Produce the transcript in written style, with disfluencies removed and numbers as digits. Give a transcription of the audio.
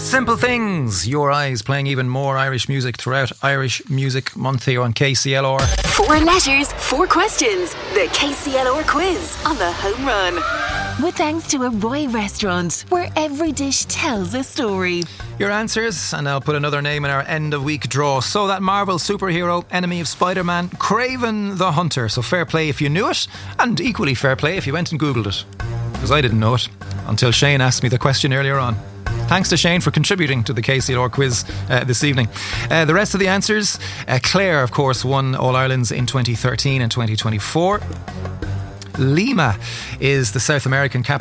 Simple Things, Your Eyes, playing even more Irish music throughout Irish Music Month here on KCLR. 4 letters, 4 questions. The KCLR quiz on the home run. With thanks to a Roy restaurant, where every dish tells a story. Your answers, and I'll put another name in our end of week draw. So that Marvel superhero, enemy of Spider-Man, Kraven the Hunter. So fair play if you knew it, and equally fair play if you went and Googled it. Because I didn't know it until Shane asked me the question earlier on. Thanks to Shane for contributing to the KCLR quiz this evening. The rest of the answers, Clare, of course, won All-Irelands in 2013 and 2024. Lima is the South American capital